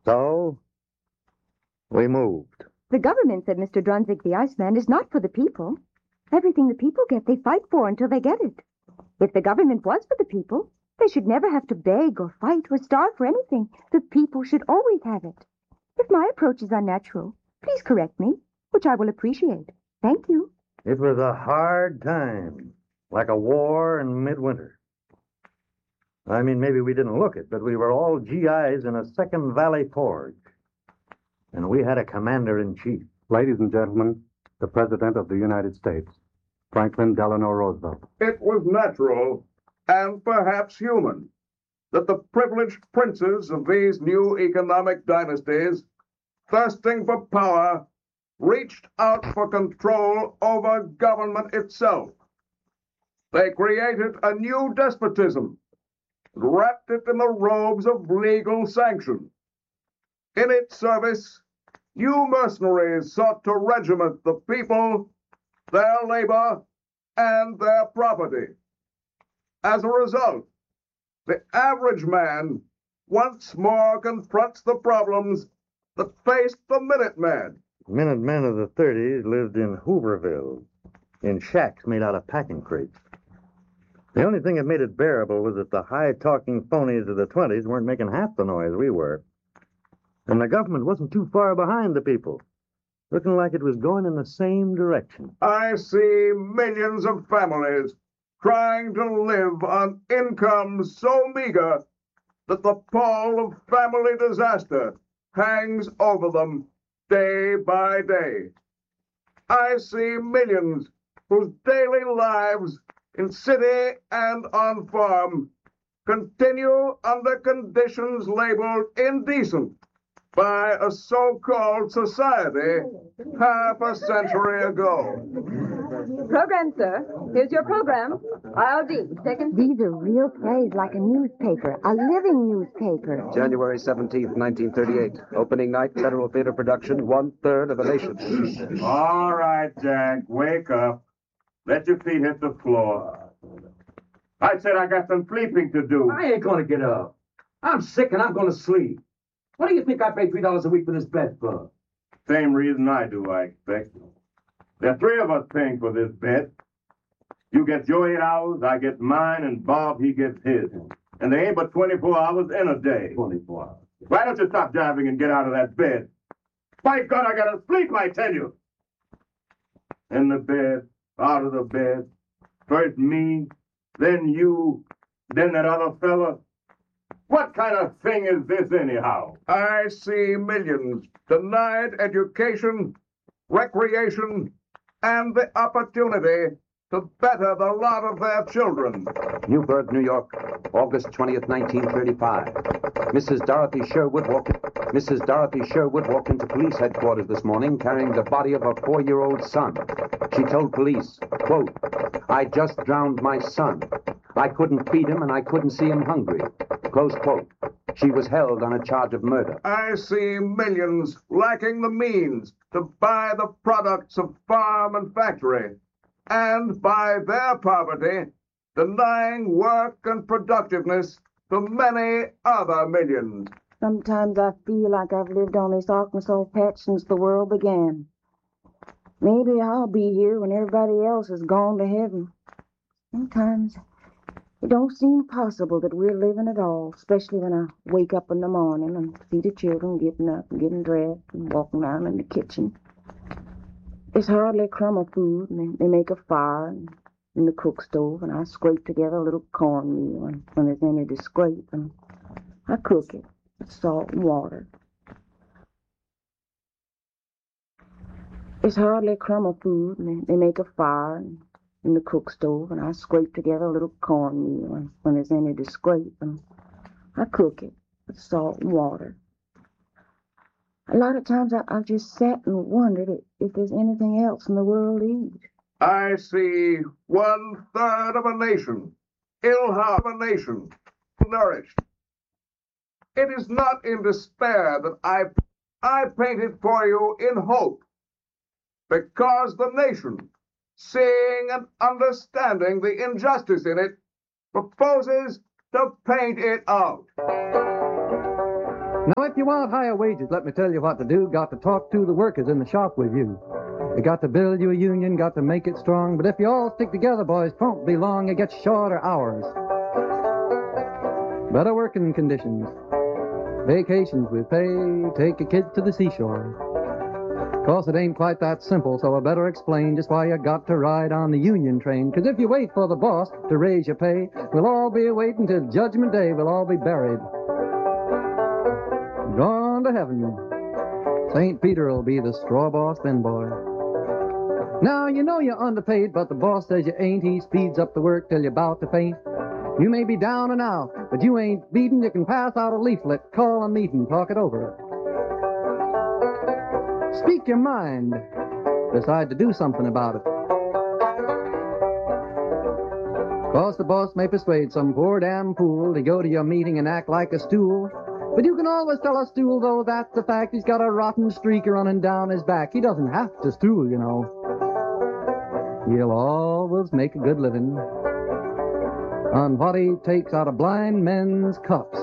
So, we moved. The government said Mr. Drunzig, the Iceman, is not for the people. Everything the people get, they fight for until they get it. If the government was for the people, they should never have to beg or fight or starve for anything. The people should always have it. If my approach is unnatural, please correct me, which I will appreciate. Thank you. It was a hard time, like a war in midwinter. I mean, maybe we didn't look it, but we were all GIs in a Second Valley Forge. And we had a commander-in-chief. Ladies and gentlemen, the President of the United States, Franklin Delano Roosevelt. It was natural, and perhaps human, that the privileged princes of these new economic dynasties, thirsting for power, reached out for control over government itself. They created a new despotism, wrapped it in the robes of legal sanction. In its service, new mercenaries sought to regiment the people, their labor, and their property. As a result, the average man once more confronts the problems that faced the Minutemen. Minutemen of the 30s lived in Hooverville, in shacks made out of packing crates. The only thing that made it bearable was that the high-talking phonies of the 20s weren't making half the noise we were. And the government wasn't too far behind the people, looking like it was going in the same direction. I see millions of families trying to live on incomes so meager that the pall of family disaster hangs over them day by day. I see millions whose daily lives in city and on farm continue under conditions labeled indecent by a so-called society half a century ago. Program, sir. Here's your program. ILD, second. These are real plays like a newspaper, a living newspaper. January 17th, 1938. Opening night, Federal Theater production, 1/3 of the nation. All right, Jack, wake up. Let your feet hit the floor. I said I got some sleeping to do. I ain't gonna get up. I'm sick and I'm gonna sleep. What do you think I pay $3 a week for this bed for? Same reason I do, I expect. There are three of us paying for this bed. You get your 8 hours, I get mine, and Bob, he gets his. And there ain't but 24 hours in a day. 24 hours. Why don't you stop driving and get out of that bed? By God, I gotta sleep, I tell you. In the bed, out of the bed. First me, then you, then that other fella. What kind of thing is this, anyhow? I see millions denied education, recreation, and the opportunity to better the lot of their children. Newburgh, New York, August 20th, 1935. Mrs. Dorothy Sherwood walked into police headquarters this morning carrying the body of her 4-year-old son. She told police, quote, "I just drowned my son. I couldn't feed him and I couldn't see him hungry." Close quote. She was held on a charge of murder. I see millions lacking the means to buy the products of farm and factory, and by their poverty, denying work and productiveness to many other millions. Sometimes I feel like I've lived on this Arkansas patch since the world began. Maybe I'll be here when everybody else has gone to heaven. Sometimes it don't seem possible that we're living at all, especially when I wake up in the morning and see the children getting up and getting dressed and walking around in the kitchen. There's hardly a crumb of food, and they make a fire in the cook stove, and I scrape together a little cornmeal, and when there's any to scrape, and I cook it with salt and water. There's hardly a crumb of food, and they make a fire in the cook stove, and I scrape together a little cornmeal, and when there's any to scrape, and I cook it with salt and water. A lot of times I've just sat and wondered if there's anything else in the world to eat. I see 1/3 of a nation, ill-nourished. It is not in despair that I paint it for you in hope, because the nation, seeing and understanding the injustice in it, proposes to paint it out. Now, if you want higher wages, let me tell you what to do. Got to talk to the workers in the shop with you. You got to build you a union, got to make it strong. But if you all stick together, boys, 'twon't be long. You get shorter hours, better working conditions, vacations with pay, take your kids to the seashore. 'Cause it ain't quite that simple, so I better explain just why you got to ride on the union train. 'Cause if you wait for the boss to raise your pay, we'll all be waiting till Judgment Day. We'll all be buried, gone to heaven. St. Peter'll be the straw boss then, boy. Now, you know you're underpaid, but the boss says you ain't. He speeds up the work till you're about to faint. You may be down and out, but you ain't beaten. You can pass out a leaflet, call a meeting, talk it over. Speak your mind. Decide to do something about it. 'Cause the boss may persuade some poor damn fool to go to your meeting and act like a stool. But you can always tell a stool, though, that's the fact. He's got a rotten streak running down his back. He doesn't have to stool, you know. He'll always make a good living on what he takes out of blind men's cups.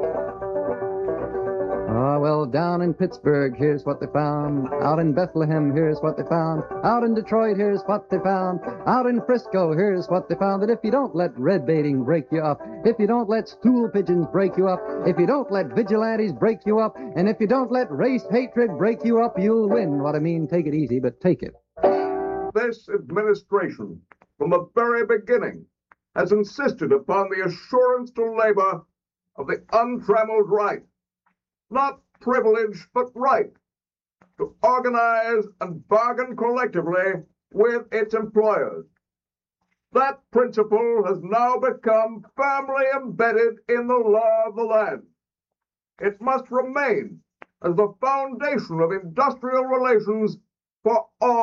Well, down in Pittsburgh, here's what they found. Out in Bethlehem, here's what they found. Out in Detroit, here's what they found. Out in Frisco, here's what they found. That if you don't let red baiting break you up, if you don't let stool pigeons break you up, if you don't let vigilantes break you up, and if you don't let race hatred break you up, you'll win. What I mean, take it easy, but take it. This administration, from the very beginning, has insisted upon the assurance to labor of the untrammeled right, not privilege, but right, to organize and bargain collectively with its employers. That principle has now become firmly embedded in the law of the land. It must remain as the foundation of industrial relations for all.